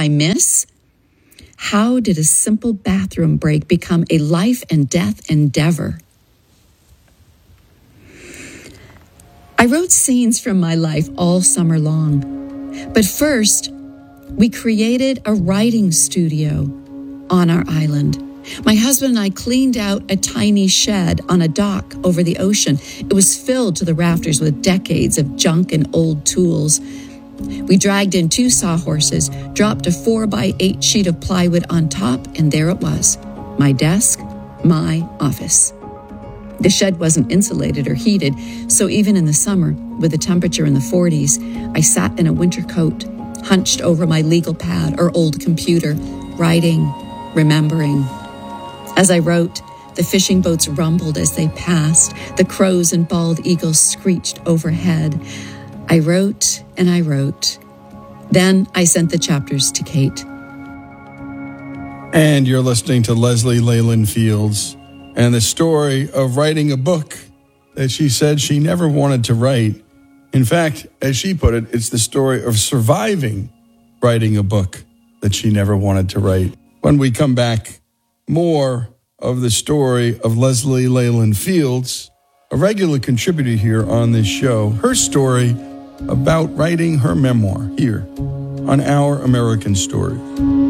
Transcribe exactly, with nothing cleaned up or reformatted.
I miss? How did a simple bathroom break become a life and death endeavor? I wrote scenes from my life all summer long. But first, we created a writing studio on our island. My husband and I cleaned out a tiny shed on a dock over the ocean. It was filled to the rafters with decades of junk and old tools. We dragged in two sawhorses, dropped a four by eight sheet of plywood on top, and there it was, my desk, my office. The shed wasn't insulated or heated, so even in the summer, with the temperature in the forties, I sat in a winter coat, hunched over my legal pad or old computer, writing, remembering. As I wrote, the fishing boats rumbled as they passed, the crows and bald eagles screeched overhead. I wrote and I wrote. Then I sent the chapters to Kate. And you're listening to Leslie Leyland Fields and the story of writing a book that she said she never wanted to write. In fact, as she put it, it's the story of surviving writing a book that she never wanted to write. When we come back, more of the story of Leslie Leyland Fields, a regular contributor here on this show, her story about writing her memoir here on Our American Story.